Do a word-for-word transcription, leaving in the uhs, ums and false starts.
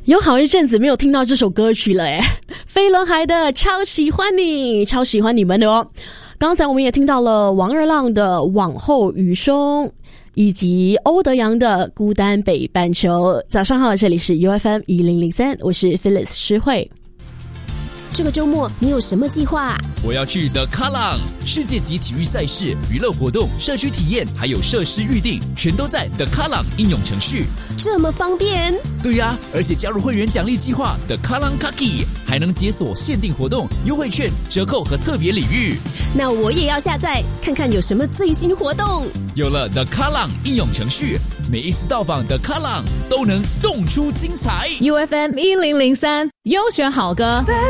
有好一阵子没有听到这首歌曲了诶，飞轮海的超喜欢你，超喜欢你们的哦。刚才我们也听到了王二浪的往后余生，以及欧德阳的孤单北半球。早上好，这里是 U F M 一零零三，我是 Phyllis 诗慧。 这个周末你有什么计划？ 我要去 The Kallang 世界级体育赛事、娱乐活动、社区体验，还有设施预定，全都在 The Kallang 应用程序。 这么方便？ 对呀、啊，而且加入会员奖励计划 The Kallang Kaki， 还能解锁限定活动、优惠券、折扣和特别礼遇。 那我也要下载看看有什么最新活动。 有了 The Kallang 应用程序，每一次到访 The Kallang 都能动出精彩。 U F M 一零零三优选好歌。